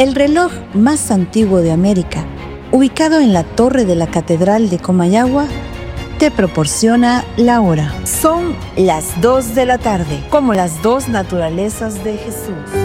El reloj más antiguo de América, ubicado en la torre de la Catedral de Comayagua, te proporciona la hora. Son las 2 de la tarde, como las dos naturalezas de Jesús.